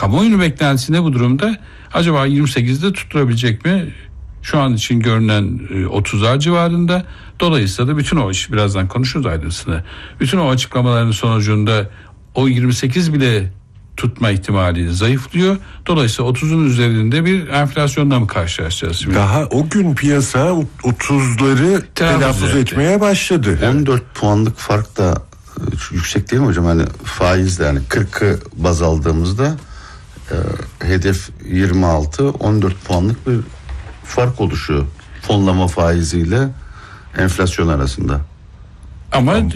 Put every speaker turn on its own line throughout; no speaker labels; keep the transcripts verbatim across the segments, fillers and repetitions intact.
kamuoyunun beklentisi ne bu durumda? Acaba yirmi sekizde tutturabilecek mi? Şu an için görünen otuzlar civarında. Dolayısıyla da bütün o iş, birazdan konuşuruz ayrıntısını. Bütün o açıklamaların sonucunda o yirmi sekiz bile tutma ihtimali zayıflıyor. Dolayısıyla otuzun üzerinde bir enflasyonla mı karşılaşacağız şimdi?
Daha o gün piyasa otuzları telaffuz etmeye başladı.
on dört puanlık fark da yüksek değil mi hocam? Hani faizle, yani kırkı baz aldığımızda e, hedef yirmi altı, on dört puanlık bir fark oluşuyor fonlama faiziyle enflasyon arasında.
Ama
yani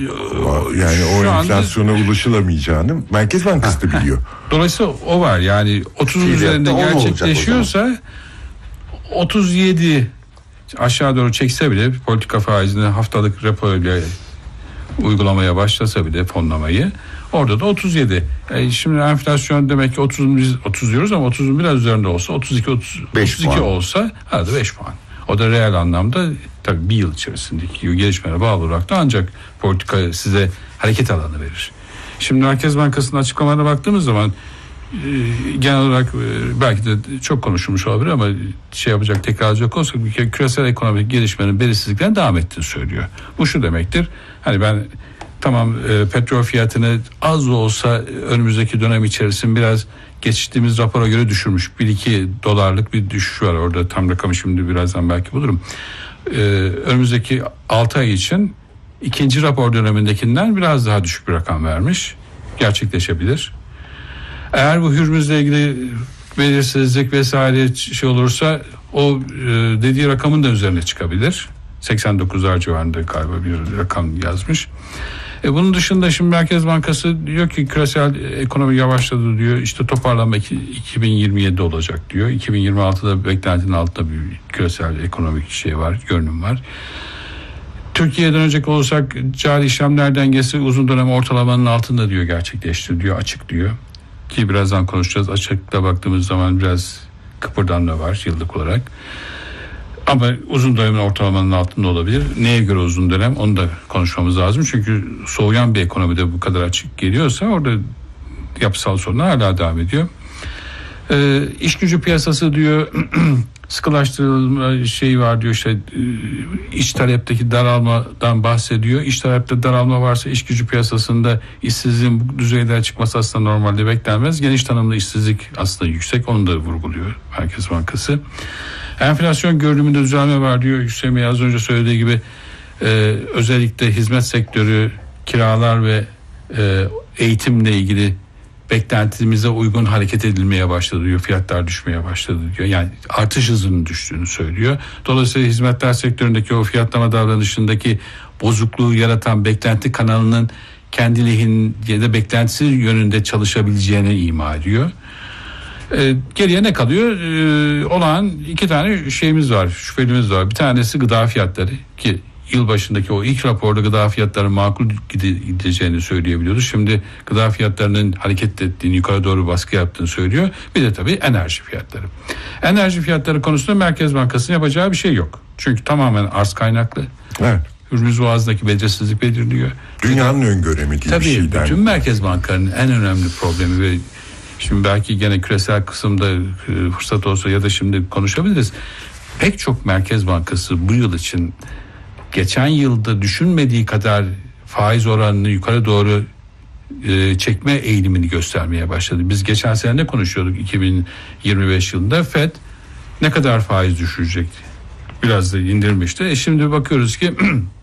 o enflasyona anda ulaşılamayacağını Merkez Bankası da biliyor.
Dolayısıyla o var, yani otuzun üzerinde gerçekleşiyorsa otuz yedi aşağı doğru çekse bile, politika faizini haftalık repo ile uygulamaya başlasa bile fonlamayı, orada da otuz yedi. Yani şimdi enflasyon demek ki otuz, otuz diyoruz ama otuzun biraz üzerinde olsa, otuz iki otuz, otuz iki olsa arada beş puan. O da reel anlamda tabii bir yıl içerisindeki gelişmelere bağlı olarak da ancak politika size hareket alanı verir. Şimdi Merkez Bankası'nın açıklamalarına baktığımız zaman e, genel olarak e, belki de çok konuşulmuş olabilir ama şey yapacak, tekrarlayacak olsak bir kere küresel ekonomik gelişmenin belirsizliklerine devam ettiğini söylüyor. Bu şu demektir: hani ben tamam e, petrol fiyatını az da olsa önümüzdeki dönem içerisinde biraz geçtiğimiz rapora göre düşürmüş. bir iki dolarlık bir düşüş var orada. Tam rakamı şimdi birazdan belki bulurum. Ee, önümüzdeki altı ay için ikinci rapor dönemindekinden biraz daha düşük bir rakam vermiş. Gerçekleşebilir. Eğer bu Hürmüz'le ilgili belirsizlik vesaire şey olursa o e, dediği rakamın da üzerine çıkabilir. seksen dokuzlar civarında galiba bir rakam yazmış. E bunun dışında şimdi Merkez Bankası diyor ki küresel ekonomi yavaşladı diyor. İşte toparlanma iki bin yirmi yedi olacak diyor. iki bin yirmi altıda beklentinin altında bir küresel ekonomik şey var, görünüm var. Türkiye'ye dönecek olursak cari işlemler dengesi uzun dönem ortalamanın altında diyor, gerçekleşti diyor, açık diyor. Ki birazdan konuşacağız. Açıkta baktığımız zaman biraz kıpırdanma var yıllık olarak. Ama uzun dönemin ortalamanın altında olabilir. Neye göre uzun dönem, onu da konuşmamız lazım. Çünkü soğuyan bir ekonomide bu kadar açık geliyorsa orada yapısal sorunlar hala devam ediyor. Ee, iş gücü piyasası diyor sıkılaştırılma şeyi var diyor, işte iç talepteki daralmadan bahsediyor. İç talepte daralma varsa iş gücü piyasasında işsizliğin bu düzeylere çıkması aslında normalde beklenmez. Geniş tanımlı işsizlik aslında yüksek, onu da vurguluyor Merkez Bankası. Enflasyon görünümünde düzelme var diyor. Hüseyin Bey az önce söylediği gibi e, özellikle hizmet sektörü, kiralar ve e, eğitimle ilgili beklentimize uygun hareket edilmeye başladı diyor. Fiyatlar düşmeye başladı diyor. Yani artış hızının düştüğünü söylüyor. Dolayısıyla hizmetler sektöründeki o fiyatlama davranışındaki bozukluğu yaratan beklenti kanalının kendi lehinin ya da beklentisi yönünde çalışabileceğini ima ediyor. Ee, geriye ne kalıyor? Ee, olan iki tane şeyimiz var, şüphelimiz var. Bir tanesi gıda fiyatları, ki yılbaşındaki o ilk raporda gıda fiyatları makul gideceğini söyleyebiliyoruz. Şimdi gıda fiyatlarının hareket ettiğini, yukarı doğru baskı yaptığını söylüyor. Bir de tabii enerji fiyatları. Enerji fiyatları konusunda Merkez Bankası'nın yapacağı bir şey yok. Çünkü tamamen arz kaynaklı.
Evet.
Hürmüz Boğazı'ndaki belirsizlik belirliyor.
Dünyanın öngöremediği
tabii
bir şeyden.
Tabii bütün merkez bankalarının en önemli problemi ve şimdi belki gene küresel kısımda fırsat olsa ya da şimdi konuşabiliriz. Pek çok merkez bankası bu yıl için geçen yılda düşünmediği kadar faiz oranını yukarı doğru e, çekme eğilimini göstermeye başladı. Biz geçen sene ne konuşuyorduk iki bin yirmi beş yılında? Fed ne kadar faiz düşürecekti? Biraz da indirmişti. E şimdi bakıyoruz ki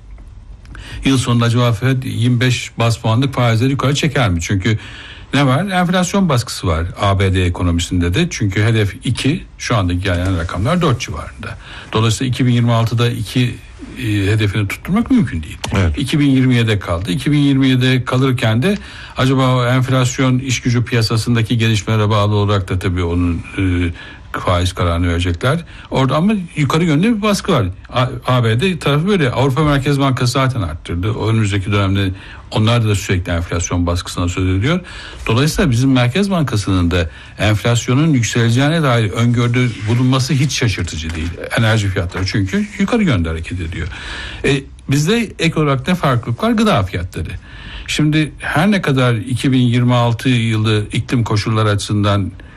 yıl sonunda acaba Fed yirmi beş baz puanlık faizleri yukarı çeker mi? Çünkü ne var? Enflasyon baskısı var A B D ekonomisinde de. Çünkü hedef iki, şu andaki gelen rakamlar dört civarında. Dolayısıyla iki bin yirmi altıda iki e, hedefini tutturmak mümkün değil.
Evet.
iki bin yirmi yedide kaldı. iki bin yirmi yedide kalırken de acaba o enflasyon iş gücü piyasasındaki gelişmelere bağlı olarak da tabii onun e, faiz kararını verecekler. Orada ama yukarı yönde bir baskı var. A- ABD tarafı böyle. Avrupa Merkez Bankası zaten arttırdı. O önümüzdeki dönemde onlar da sürekli enflasyon baskısına söz ediyor. Dolayısıyla bizim Merkez Bankası'nın da enflasyonun yükseleceğine dair öngörüde bulunması hiç şaşırtıcı değil. Enerji fiyatları çünkü yukarı yönde hareket ediyor. E, bizde ek olarak ne farklılık var? Gıda fiyatları. Şimdi her ne kadar iki bin yirmi altı yılı iklim koşulları açısından